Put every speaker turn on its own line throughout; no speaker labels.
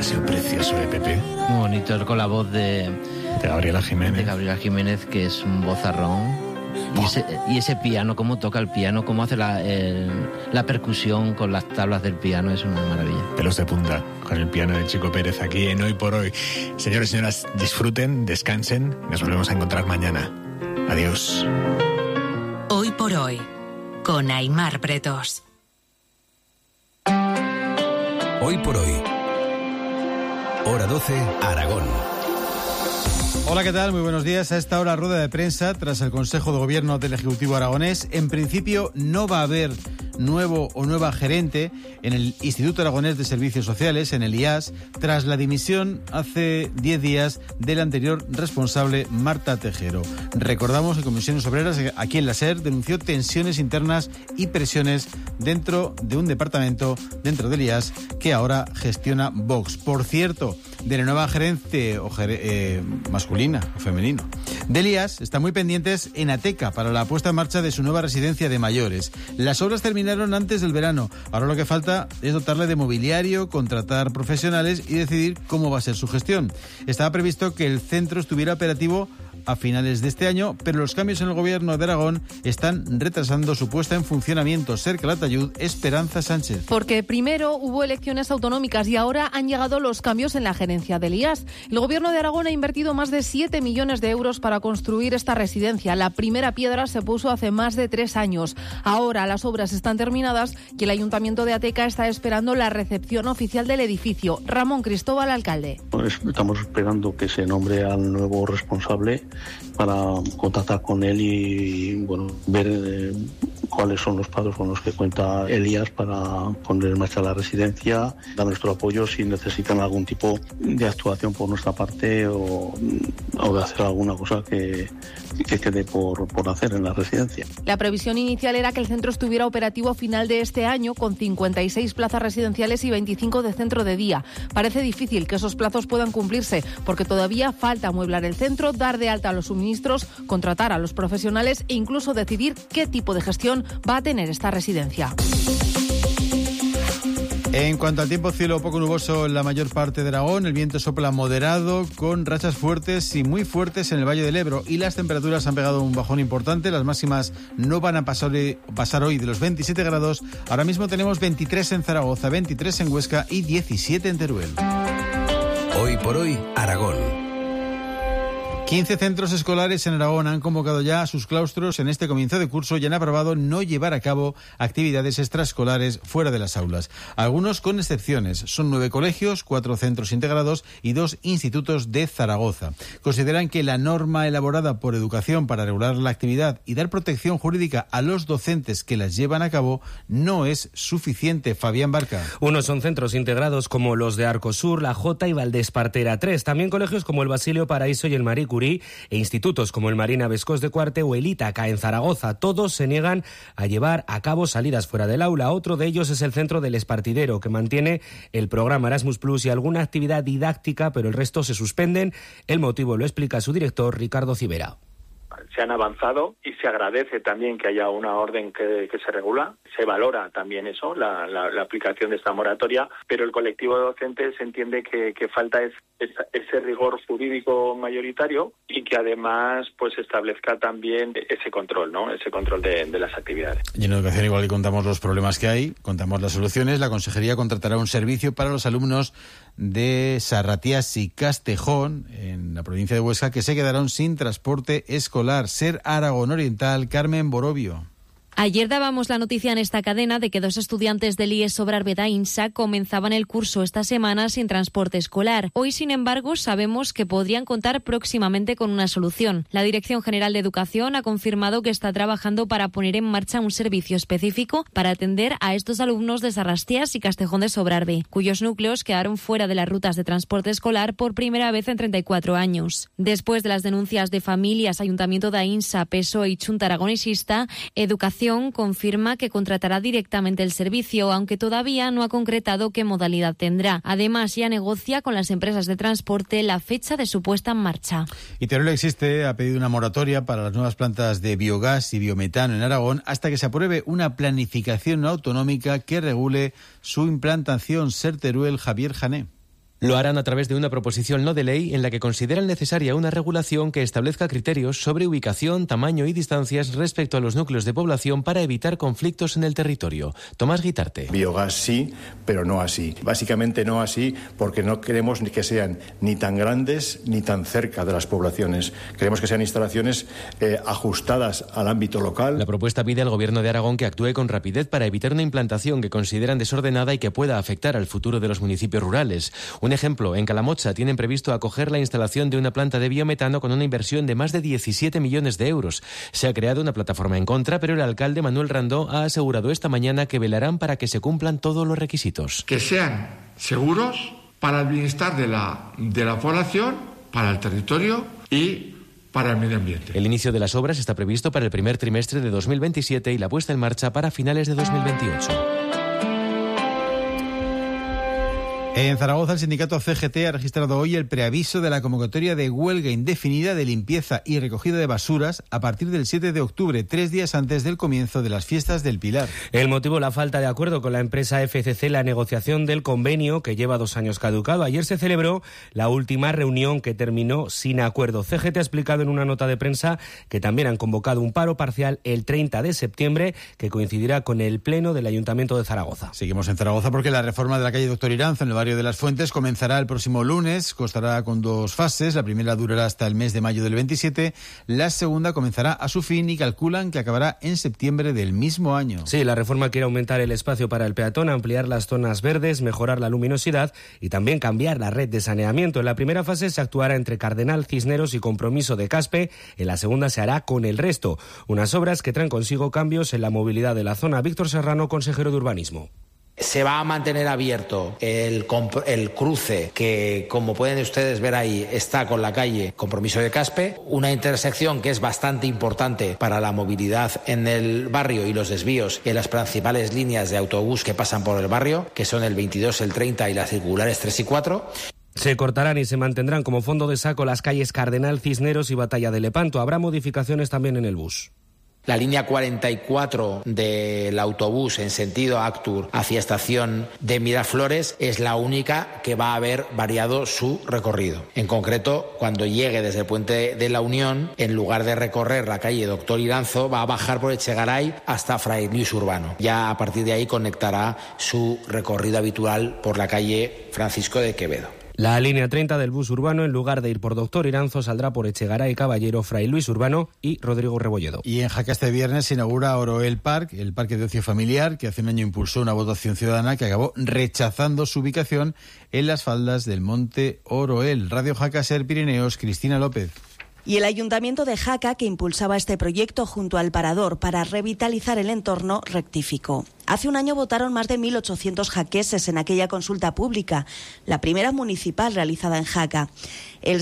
Ha sido precioso, Pepe.
Muy bonito, con la voz de
Gabriela Jiménez.
De Gabriela Jiménez, que es un vozarrón. Y ese piano, cómo toca el piano, cómo hace la percusión con las tablas del piano, es una maravilla.
Pelos de punta con el piano de Chico Pérez aquí en Hoy por Hoy. Señores y señoras, disfruten, descansen. Nos volvemos a encontrar mañana. Adiós.
Hoy por Hoy, con Aimar Pretos.
Hoy por Hoy. Hora 12, Aragón.
Hola, ¿qué tal? Muy buenos días. A esta hora, rueda de prensa tras el Consejo de Gobierno del Ejecutivo aragonés. En principio no va a haber nuevo o nueva gerente en el Instituto Aragonés de Servicios Sociales, en el IAS, tras la dimisión hace 10 días del anterior responsable, Marta Tejero. Recordamos que Comisiones Obreras, aquí en la SER, denunció tensiones internas y presiones dentro de un departamento, dentro del IAS, que ahora gestiona Vox. Por cierto, de la nueva gerente masculina o femenino del IAS están muy pendientes en Ateca para la puesta en marcha de su nueva residencia de mayores. Las obras terminaron antes del verano. Ahora lo que falta es dotarle de mobiliario, contratar profesionales y decidir cómo va a ser su gestión. Estaba previsto que el centro estuviera operativo a finales de este año, pero los cambios en el gobierno de Aragón están retrasando su puesta en funcionamiento. Ser Calatayud, Esperanza Sánchez.
Porque primero hubo elecciones autonómicas y ahora han llegado los cambios en la gerencia del IAS. El gobierno de Aragón ha invertido más de 7 millones de euros para construir esta residencia. La primera piedra se puso hace más de 3 años. Ahora las obras están terminadas y el Ayuntamiento de Ateca está esperando la recepción oficial del edificio. Ramón Cristóbal, alcalde.
Estamos esperando que se nombre al nuevo responsable para contactar con él y ver cuáles son los pasos con los que cuenta el IAS para poner en marcha la residencia, dar nuestro apoyo si necesitan algún tipo de actuación por nuestra parte o de hacer alguna cosa que quede por hacer en la residencia.
La previsión inicial era que el centro estuviera operativo a final de este año con 56 plazas residenciales y 25 de centro de día. Parece difícil que esos plazos puedan cumplirse porque todavía falta amueblar el centro, dar de alta a los suministros, contratar a los profesionales e incluso decidir qué tipo de gestión va a tener esta residencia.
En cuanto al tiempo, cielo poco nuboso en la mayor parte de Aragón. El viento sopla moderado con rachas fuertes y muy fuertes en el Valle del Ebro. Y las temperaturas han pegado un bajón importante. Las máximas no van a pasar hoy de los 27 grados. Ahora mismo tenemos 23 en Zaragoza, 23 en Huesca y 17 en Teruel.
Hoy por Hoy, Aragón.
15 centros escolares en Aragón han convocado ya a sus claustros en este comienzo de curso y han aprobado no llevar a cabo actividades extraescolares fuera de las aulas. Algunos con excepciones. Son 9 colegios, 4 centros integrados y 2 institutos de Zaragoza. Consideran que la norma elaborada por Educación para regular la actividad y dar protección jurídica a los docentes que las llevan a cabo no es suficiente. Fabián Barca.
Unos son centros integrados como los de Arcosur, La Jota y Valdespartera 3. También colegios como el Basilio Paraíso y el Marie Curie e institutos como el Marina Vescós de Cuarte o el Ítaca en Zaragoza. Todos se niegan a llevar a cabo salidas fuera del aula. Otro de ellos es el Centro del Espartidero, que mantiene el programa Erasmus Plus y alguna actividad didáctica, pero el resto se suspenden. El motivo lo explica su director, Ricardo Civera.
Se han avanzado y se agradece también que haya una orden que se regula. Se valora también eso, la aplicación de esta moratoria, pero el colectivo de docentes entiende que falta ese rigor jurídico mayoritario y que además pues establezca también ese control, ¿no? Ese control de las actividades.
Y en educación igual que contamos los problemas que hay, contamos las soluciones. La Consejería contratará un servicio para los alumnos de Sarratías y Castejón, en la provincia de Huesca, que se quedaron sin transporte escolar. Ser Aragón Oriental, Carmen Borovio.
Ayer dábamos la noticia en esta cadena de que 2 estudiantes del IES Sobrarbe INSA comenzaban el curso esta semana sin transporte escolar. Hoy, sin embargo, sabemos que podrían contar próximamente con una solución. La Dirección General de Educación ha confirmado que está trabajando para poner en marcha un servicio específico para atender a estos alumnos de Sarratías y Castejón de Sobrarbe, cuyos núcleos quedaron fuera de las rutas de transporte escolar por primera vez en 34 años. Después de las denuncias de familias, Ayuntamiento de INSA, PSOE y Chunta Aragonesista, Educación confirma que contratará directamente el servicio, aunque todavía no ha concretado qué modalidad tendrá. Además, ya negocia con las empresas de transporte la fecha de su puesta en marcha.
Y Teruel Existe ha pedido una moratoria para las nuevas plantas de biogás y biometano en Aragón hasta que se apruebe una planificación autonómica que regule su implantación. Ser Teruel, Javier Jané.
Lo harán a través de una proposición no de ley en la que consideran necesaria una regulación que establezca criterios sobre ubicación, tamaño y distancias respecto a los núcleos de población para evitar conflictos en el territorio. Tomás Guitarte.
Biogás sí, pero no así. Básicamente no así porque no queremos que sean ni tan grandes ni tan cerca de las poblaciones. Queremos que sean instalaciones ajustadas al ámbito local.
La propuesta pide al Gobierno de Aragón que actúe con rapidez para evitar una implantación que consideran desordenada y que pueda afectar al futuro de los municipios rurales. Un ejemplo, en Calamocha tienen previsto acoger la instalación de una planta de biometano con una inversión de más de 17 millones de euros. Se ha creado una plataforma en contra, pero el alcalde Manuel Randó ha asegurado esta mañana que velarán para que se cumplan todos los requisitos.
Que sean seguros para el bienestar de la población, para el territorio y para el medio ambiente.
El inicio de las obras está previsto para el primer trimestre de 2027 y la puesta en marcha para finales de 2028.
En Zaragoza, el sindicato CGT ha registrado hoy el preaviso de la convocatoria de huelga indefinida de limpieza y recogida de basuras a partir del 7 de octubre, 3 días antes del comienzo de las fiestas del Pilar.
El motivo, la falta de acuerdo con la empresa FCC, la negociación del convenio que lleva 2 años caducado. Ayer se celebró la última reunión que terminó sin acuerdo. CGT ha explicado en una nota de prensa que también han convocado un paro parcial el 30 de septiembre que coincidirá con el pleno del Ayuntamiento de Zaragoza.
Seguimos en Zaragoza porque la reforma de la calle Doctor Iranzo en el barrio de Las Fuentes comenzará el próximo lunes, constará con 2 fases. La primera durará hasta el mes de mayo del 27, la segunda comenzará a su fin y calculan que acabará en septiembre del mismo año.
Sí, la reforma quiere aumentar el espacio para el peatón, ampliar las zonas verdes, mejorar la luminosidad y también cambiar la red de saneamiento. En la primera fase se actuará entre Cardenal, Cisneros y Compromiso de Caspe. En la segunda se hará con el resto. Unas obras que traen consigo cambios en la movilidad de la zona. Víctor Serrano, consejero de Urbanismo.
Se va a mantener abierto el cruce que, como pueden ustedes ver ahí, está con la calle Compromiso de Caspe, una intersección que es bastante importante para la movilidad en el barrio y los desvíos en las principales líneas de autobús que pasan por el barrio, que son el 22, el 30 y las circulares 3 y 4.
Se cortarán y se mantendrán como fondo de saco las calles Cardenal, Cisneros y Batalla de Lepanto. Habrá modificaciones también en el bus.
La línea 44 del autobús en sentido Actur hacia estación de Miraflores es la única que va a haber variado su recorrido. En concreto, cuando llegue desde el Puente de la Unión, en lugar de recorrer la calle Doctor Iranzo, va a bajar por Echegaray hasta Fray Luis Urbano. Ya a partir de ahí conectará su recorrido habitual por la calle Francisco de Quevedo.
La línea 30 del bus urbano, en lugar de ir por Doctor Iranzo, saldrá por Echegaray, Caballero, Fray Luis Urbano y Rodrigo Rebolledo.
Y en Jaca este viernes se inaugura Oroel Park, el parque de ocio familiar, que hace un año impulsó una votación ciudadana que acabó rechazando su ubicación en las faldas del monte Oroel. Radio Jaca, Ser Pirineos, Cristina López.
Y el Ayuntamiento de Jaca, que impulsaba este proyecto junto al Parador para revitalizar el entorno, rectificó. Hace un año votaron más de 1.800 jaqueses en aquella consulta pública, la primera municipal realizada en Jaca. El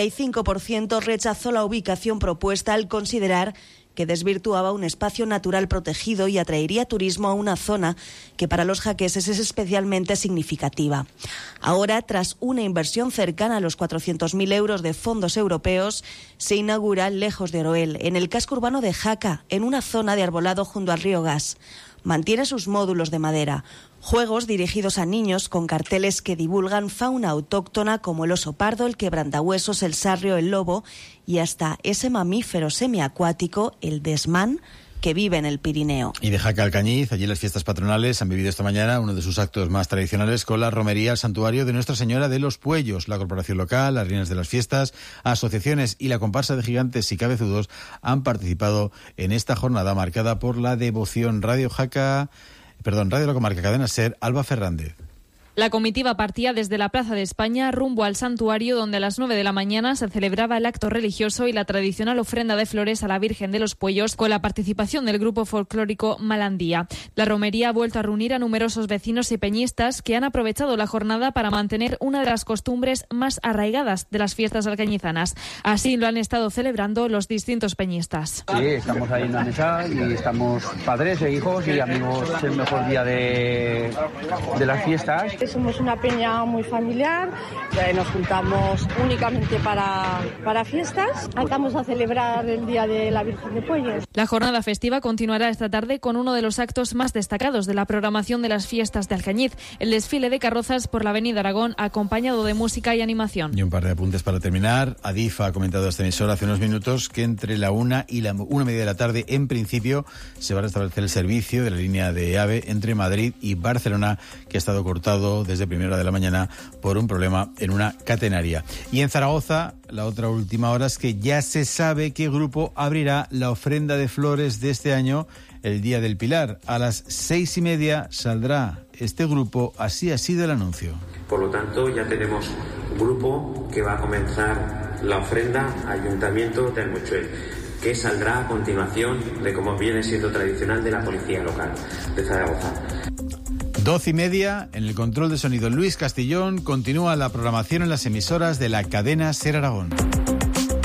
75% rechazó la ubicación propuesta al considerar que desvirtuaba un espacio natural protegido y atraería turismo a una zona que para los jaqueses es especialmente significativa. Ahora, tras una inversión cercana a los 400.000 euros de fondos europeos, se inaugura Lejos de Oroel, en el casco urbano de Jaca, en una zona de arbolado junto al río Gas. Mantiene sus módulos de madera, juegos dirigidos a niños con carteles que divulgan fauna autóctona como el oso pardo, el quebrantahuesos, el sarrio, el lobo y hasta ese mamífero semiacuático, el desmán, que vive en el Pirineo.
Y de Jaca al Cañiz, allí las fiestas patronales han vivido esta mañana uno de sus actos más tradicionales con la romería al santuario de Nuestra Señora de los Puellos. La corporación local, las reinas de las fiestas, asociaciones y la comparsa de gigantes y cabezudos han participado en esta jornada marcada por la devoción. Radio La Comarca, Cadena Ser, Alba Fernández.
La comitiva partía desde la Plaza de España rumbo al santuario, donde a las 9 de la mañana se celebraba el acto religioso y la tradicional ofrenda de flores a la Virgen de los Puellos, con la participación del grupo folclórico Malandía. La romería ha vuelto a reunir a numerosos vecinos y peñistas que han aprovechado la jornada para mantener una de las costumbres más arraigadas de las fiestas alcañizanas. Así lo han estado celebrando los distintos peñistas.
Sí, estamos ahí en la mesa y estamos padres e hijos y amigos. Es el mejor día de las fiestas.
Somos una peña muy familiar, nos juntamos únicamente para fiestas. Vamos a celebrar el Día de la Virgen de Pueyes.
La jornada festiva continuará esta tarde con uno de los actos más destacados de la programación de las fiestas de Alcañiz, el desfile de carrozas por la Avenida Aragón, acompañado de música y animación.
Y un par de apuntes para terminar. Adif ha comentado a esta emisora hace unos minutos que entre la 1 y la 1:30 de la tarde, en principio, se va a restablecer el servicio de la línea de AVE entre Madrid y Barcelona, que ha estado cortado desde primera hora de la mañana por un problema en una catenaria. Y en Zaragoza, la otra última hora es que ya se sabe qué grupo abrirá la ofrenda de flores de este año, el Día del Pilar. A las 6:30 saldrá este grupo, así ha sido el anuncio.
Por lo tanto, ya tenemos grupo que va a comenzar la ofrenda Ayuntamiento de Almuchuel, que saldrá a continuación de, como viene siendo tradicional, de la policía local de Zaragoza.
12:30, en el control de sonido Luis Castillón. Continúa la programación en las emisoras de la cadena SER Aragón.